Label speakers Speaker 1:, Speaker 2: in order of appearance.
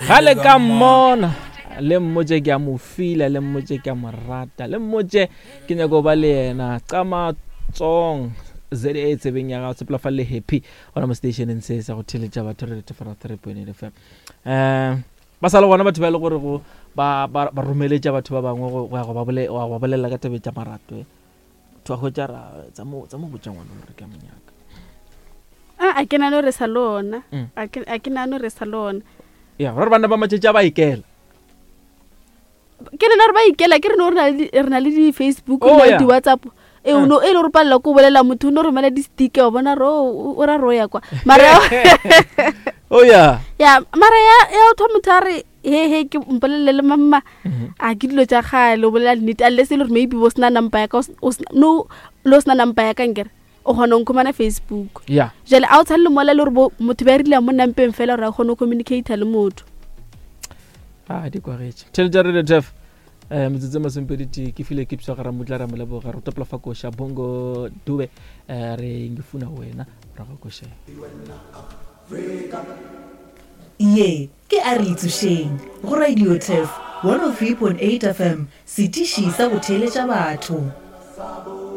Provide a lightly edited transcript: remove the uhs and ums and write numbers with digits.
Speaker 1: gale ka mmona le mmotse ke a mo fila le mmotse ke a mo rata le mmotse ke nya go ba le yena Qama Tsong ZA tsebeng ya ga tsepla fa le happy ona mo station en se sa go theletša batho re tefara 3.8 FM ba sa le gona batho ba le gore go ba romeletša batho ba bangwe go ba bolela ka tebe tša marato twa go tša tsa mo botša ngwana gore ke monyaka
Speaker 2: a ke nano re sa lona a ke nano re sa lona
Speaker 1: ya re bana ba matšetša ba ikela
Speaker 2: ke nna re ba ikela ke re na le di Facebook le di WhatsApp uno e lo rupalla ko bolela motho no romela di stick o bona o ra roya kwa mara
Speaker 1: ya
Speaker 2: mara ya o thomotare he ke mpolele le mama a ke dilo tša gale o bolela nnete unless le maybe bo sna number ya ka no lo sna number ya ka ngere o gona go komana Facebook jale a o tshale mola le re motho ba rile mo nampeng fela re gona communicate le motho
Speaker 1: di kwa retše tell re def metsetse masempediti ke file ke psa gara motla ra mela boga re topla fa kosha bongo dube re ngifuna wena ra ga kosha
Speaker 3: ye ke Aritsusheng go Radio Tef 103.8 FM sitishi sa go theletša batho